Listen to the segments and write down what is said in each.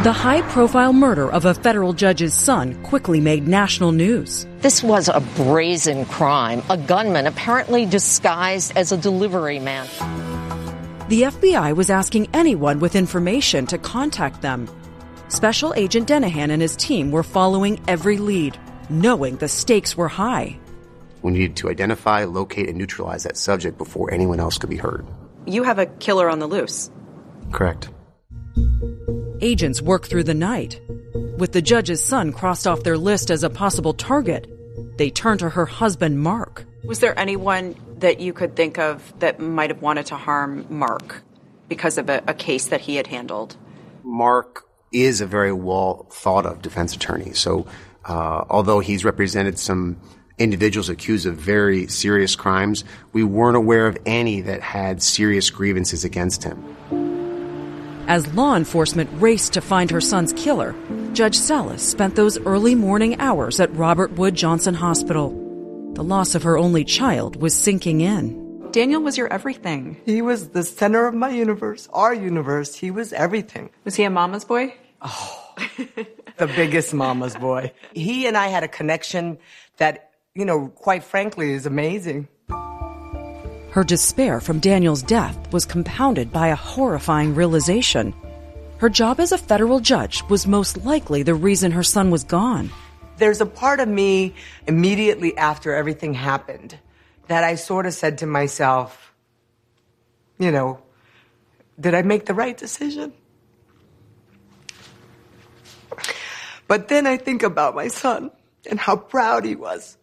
The high-profile murder of a federal judge's son quickly made national news. This was a brazen crime. A gunman apparently disguised as a delivery man. The FBI was asking anyone with information to contact them. Special Agent Denahan and his team were following every lead, knowing the stakes were high. We needed to identify, locate, and neutralize that subject before anyone else could be heard. You have a killer on the loose. Correct. Agents worked through the night. With the judge's son crossed off their list as a possible target, they turned to her husband, Mark. Was there anyone that you could think of that might have wanted to harm Mark because of a case that he had handled? Mark is a very well thought of defense attorney. So although he's represented some individuals accused of very serious crimes, we weren't aware of any that had serious grievances against him. As law enforcement raced to find her son's killer, Judge Salas spent those early morning hours at Robert Wood Johnson Hospital. The loss of her only child was sinking in. Daniel was your everything. He was the center of my universe, our universe. He was everything. Was he a mama's boy? Oh, the biggest mama's boy. He and I had a connection that, quite frankly, is amazing. Her despair from Daniel's death was compounded by a horrifying realization. Her job as a federal judge was most likely the reason her son was gone. There's a part of me immediately after everything happened that I sort of said to myself, did I make the right decision? But then I think about my son and how proud he was.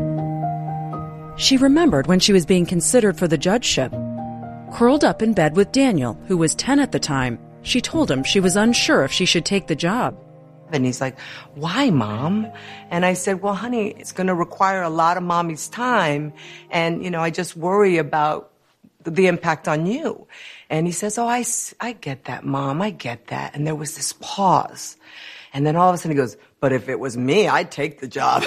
She remembered when she was being considered for the judgeship. Curled up in bed with Daniel, who was 10 at the time, she told him she was unsure if she should take the job. And he's like, "Why, Mom?" And I said, "Well, honey, it's going to require a lot of Mommy's time. And, I just worry about the impact on you." And he says, "Oh, I get that, Mom. I get that." And there was this pause. And then all of a sudden he goes, "But if it was me, I'd take the job."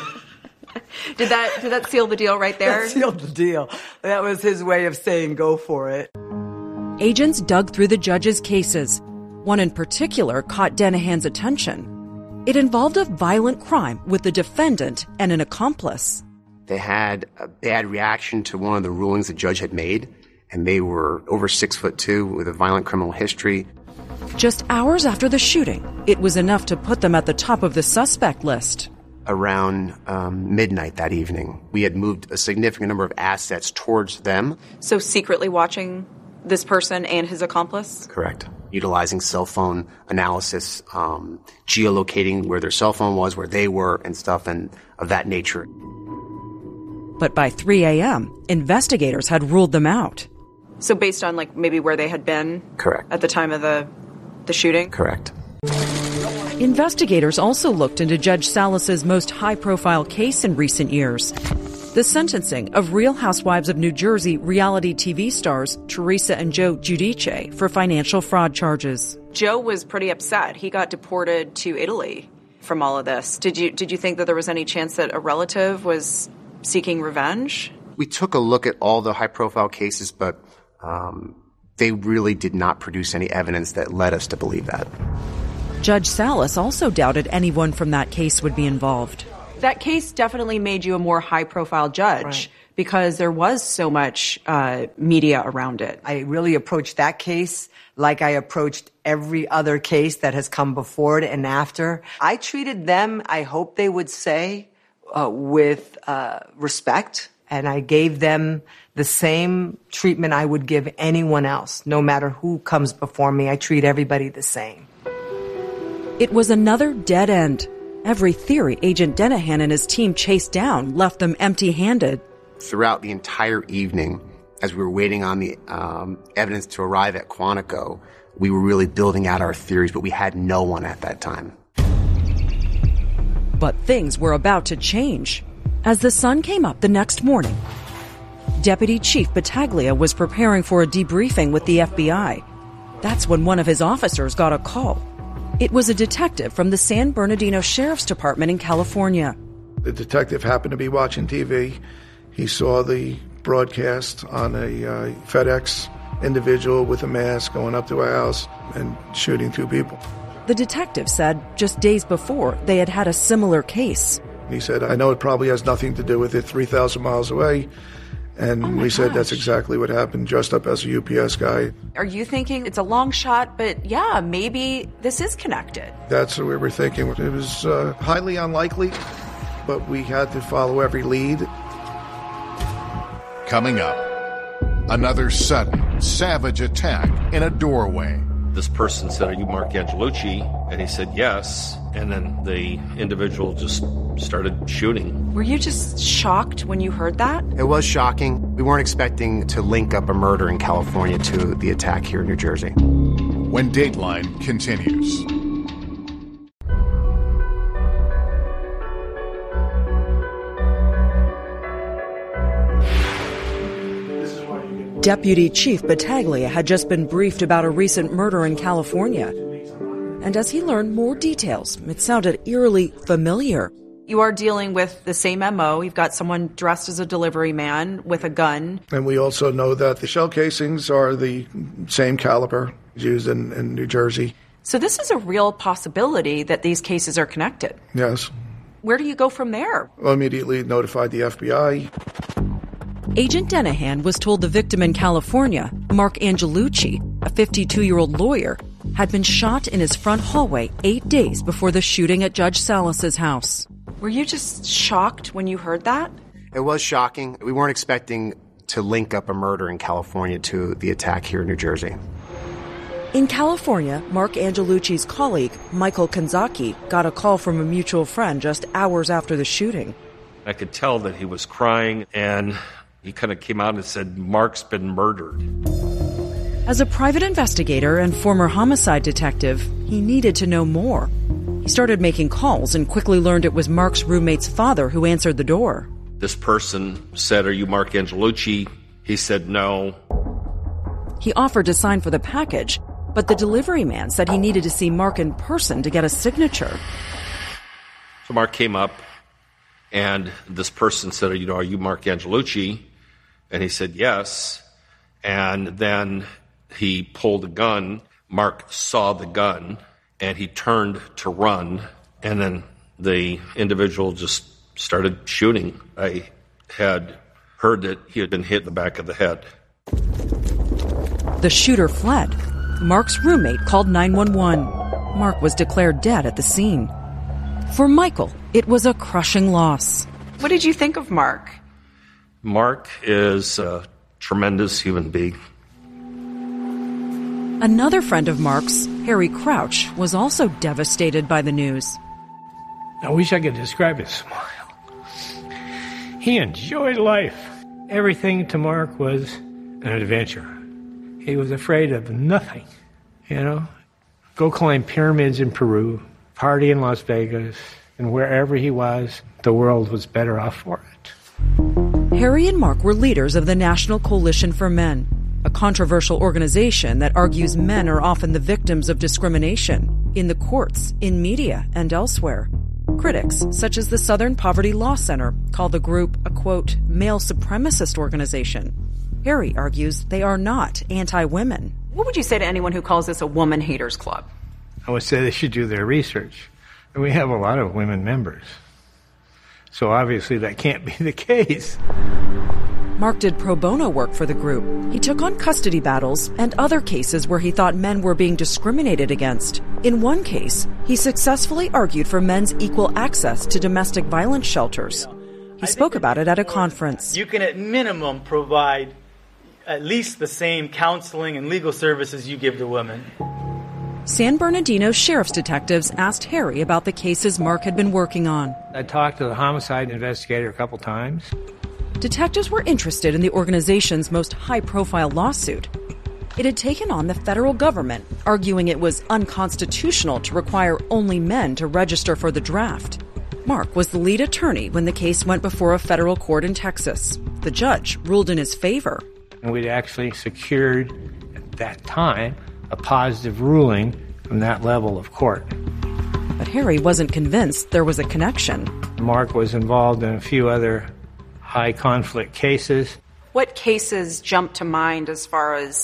Did that seal the deal right there? That sealed the deal. That was his way of saying go for it. Agents dug through the judge's cases. One in particular caught Denahan's attention. It involved a violent crime with the defendant and an accomplice. They had a bad reaction to one of the rulings the judge had made, and they were over 6'2" with a violent criminal history. Just hours after the shooting, it was enough to put them at the top of the suspect list. Around midnight that evening, we had moved a significant number of assets towards them. So secretly watching this person and his accomplice? Correct. Utilizing cell phone analysis, geolocating where their cell phone was, where they were, and stuff and of that nature. But by 3 a.m., investigators had ruled them out. So based on maybe where they had been? Correct. At the time of the shooting? Correct. Investigators also looked into Judge Salas's most high-profile case in recent years, the sentencing of Real Housewives of New Jersey reality TV stars Teresa and Joe Giudice for financial fraud charges. Joe was pretty upset. He got deported to Italy from all of this. Did you think that there was any chance that a relative was seeking revenge? We took a look at all the high-profile cases, but they really did not produce any evidence that led us to believe that. Judge Salas also doubted anyone from that case would be involved. That case definitely made you a more high-profile judge, right, because there was so much media around it. I really approached that case like I approached every other case that has come before it and after. I treated them, I hope they would say, with respect, and I gave them the same treatment I would give anyone else. No matter who comes before me, I treat everybody the same. It was another dead end. Every theory Agent Denahan and his team chased down left them empty-handed. Throughout the entire evening, as we were waiting on the evidence to arrive at Quantico, we were really building out our theories, but we had no one at that time. But things were about to change. As the sun came up the next morning, Deputy Chief Battaglia was preparing for a debriefing with the FBI. That's when one of his officers got a call. It was a detective from the San Bernardino Sheriff's Department in California. The detective happened to be watching TV. He saw the broadcast on a FedEx individual with a mask going up to a house and shooting two people. The detective said just days before they had had a similar case. He said, I know it probably has nothing to do with it, 3,000 miles away. And we said that's exactly what happened, dressed up as a UPS guy. Are you thinking it's a long shot, but yeah, maybe this is connected? That's what we were thinking. It was highly unlikely, but we had to follow every lead. Coming up, another sudden, savage attack in a doorway. This person said, "Are you Mark Angelucci?" And he said, "Yes." And then the individual just started shooting. Were you just shocked when you heard that? It was shocking. We weren't expecting to link up a murder in California to the attack here in New Jersey. When Dateline continues. Deputy Chief Battaglia had just been briefed about a recent murder in California. And as he learned more details, it sounded eerily familiar. You are dealing with the same MO. You've got someone dressed as a delivery man with a gun. And we also know that the shell casings are the same caliber used in New Jersey. So this is a real possibility that these cases are connected. Yes. Where do you go from there? Well, immediately notified the FBI. Agent Denahan was told the victim in California, Mark Angelucci, a 52-year-old lawyer, had been shot in his front hallway 8 days before the shooting at Judge Salas's house. Were you just shocked when you heard that? It was shocking. We weren't expecting to link up a murder in California to the attack here in New Jersey. In California, Mark Angelucci's colleague, Michael Kanzaki, got a call from a mutual friend just hours after the shooting. I could tell that he was crying, and he kind of came out and said, "Mark's been murdered." As a private investigator and former homicide detective, he needed to know more. He started making calls and quickly learned it was Mark's roommate's father who answered the door. This person said, "Are you Mark Angelucci?" He said no. He offered to sign for the package, but the delivery man said he needed to see Mark in person to get a signature. So Mark came up, and this person said, "Are you Mark Angelucci?" And he said yes. And then he pulled a gun. Mark saw the gun, and he turned to run. And then the individual just started shooting. I had heard that he had been hit in the back of the head. The shooter fled. Mark's roommate called 911. Mark was declared dead at the scene. For Michael, it was a crushing loss. What did you think of Mark? Mark is a tremendous human being. Another friend of Mark's, Harry Crouch, was also devastated by the news. I wish I could describe his smile. He enjoyed life. Everything to Mark was an adventure. He was afraid of nothing, Go climb pyramids in Peru, party in Las Vegas, and wherever he was, the world was better off for it. Harry and Mark were leaders of the National Coalition for Men, a controversial organization that argues men are often the victims of discrimination in the courts, in media, and elsewhere. Critics, such as the Southern Poverty Law Center, call the group a, quote, male supremacist organization. Harry argues they are not anti-women. What would you say to anyone who calls this a woman haters club? I would say they should do their research. And we have a lot of women members. So obviously that can't be the case. Mark did pro bono work for the group. He took on custody battles and other cases where he thought men were being discriminated against. In one case, he successfully argued for men's equal access to domestic violence shelters. He spoke about it at a conference. You can at minimum provide at least the same counseling and legal services you give to women. San Bernardino sheriff's detectives asked Harry about the cases Mark had been working on. I talked to the homicide investigator a couple times. Detectives were interested in the organization's most high-profile lawsuit. It had taken on the federal government, arguing it was unconstitutional to require only men to register for the draft. Mark was the lead attorney when the case went before a federal court in Texas. The judge ruled in his favor. And we'd actually secured, at that time, a positive ruling from that level of court. But Harry wasn't convinced there was a connection. Mark was involved in a few other high-conflict cases. What cases jump to mind as far as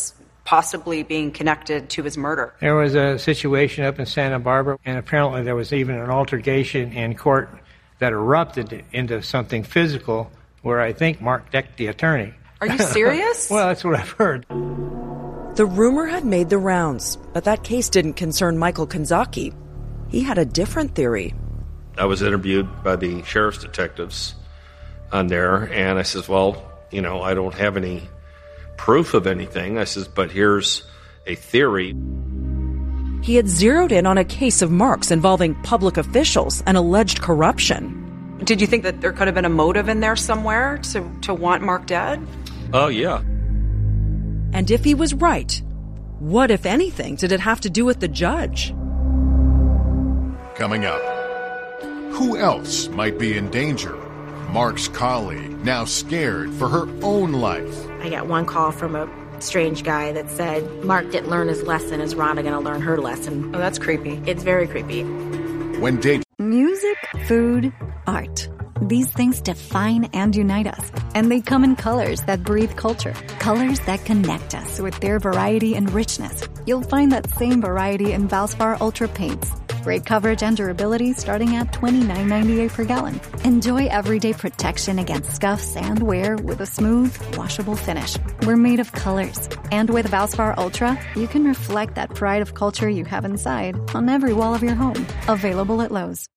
possibly being connected to his murder. There was a situation up in Santa Barbara, and apparently there was even an altercation in court that erupted into something physical where I think Mark decked the attorney. Are you serious? Well, that's what I've heard. The rumor had made the rounds, but that case didn't concern Michael Kanzaki. He had a different theory. I was interviewed by the sheriff's detectives on there, and I says, well, I don't have any proof of anything. I says, but here's a theory. He had zeroed in on a case of Mark's involving public officials and alleged corruption. Did you think that there could have been a motive in there somewhere to want Mark dead? Oh, yeah. And if he was right, what, if anything, did it have to do with the judge? Coming up, who else might be in danger? Mark's colleague, now scared for her own life. I got one call from a strange guy that said, Mark didn't learn his lesson. Is Rhonda going to learn her lesson? Oh, that's creepy. It's very creepy. When date music, food, art. These things define and unite us. And they come in colors that breathe culture. Colors that connect us with their variety and richness. You'll find that same variety in Valspar Ultra paints. Great coverage and durability starting at $29.98 per gallon. Enjoy everyday protection against scuffs and wear with a smooth, washable finish. We're made of colors. And with Valspar Ultra, you can reflect that pride of culture you have inside on every wall of your home. Available at Lowe's.